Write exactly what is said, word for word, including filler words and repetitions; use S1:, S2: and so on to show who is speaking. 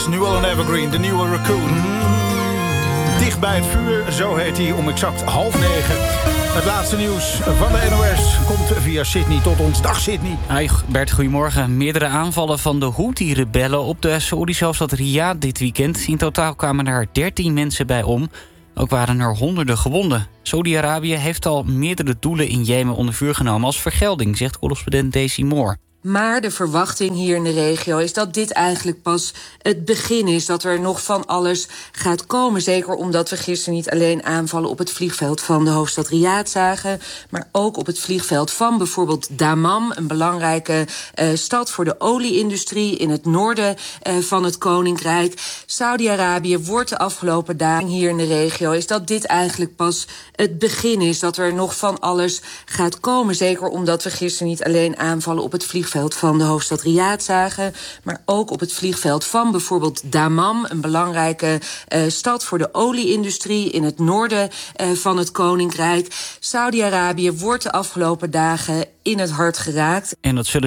S1: is nu al een evergreen, de nieuwe Raccoon. Dicht bij het vuur, zo heet hij, om exact half negen. Het laatste nieuws van de N O S komt via Sydney tot ons. Dag Sydney.
S2: Hi Bert, goedemorgen. Meerdere aanvallen van de Houthi-rebellen op de Saoedische hoofdstad Riyadh dit weekend. In totaal kwamen er dertien mensen bij om. Ook waren er honderden gewonden. Saudi-Arabië heeft al meerdere doelen in Jemen onder vuur genomen als vergelding, zegt correspondent Daisy Moore.
S3: Maar de verwachting hier in de regio is dat dit eigenlijk pas het begin is. Dat er nog van alles gaat komen. Zeker omdat we gisteren niet alleen aanvallen op het vliegveld van de hoofdstad Riyadh zagen, maar ook op het vliegveld van bijvoorbeeld Dammam, een belangrijke uh, stad voor de olieindustrie in het noorden uh, van het Koninkrijk. Saudi-Arabië wordt de afgelopen dagen hier in de regio is dat dit eigenlijk pas het begin is. Dat er nog van alles gaat komen. Zeker omdat we gisteren niet alleen aanvallen op het vliegveld van de hoofdstad Riyadh zagen, maar ook op het vliegveld van bijvoorbeeld Dammam, een belangrijke uh, stad voor de olieindustrie in het noorden uh, van het Koninkrijk. Saudi-Arabië wordt de afgelopen dagen in het hart geraakt.
S2: En dat zullen